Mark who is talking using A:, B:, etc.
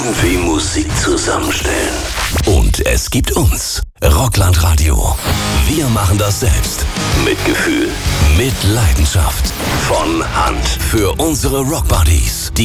A: irgendwie Musik zusammenstellen.
B: Und es gibt uns, Rockland Radio. Wir machen das selbst.
A: Mit Gefühl.
B: Mit Leidenschaft.
A: Von Hand.
B: Für unsere Rockbuddies.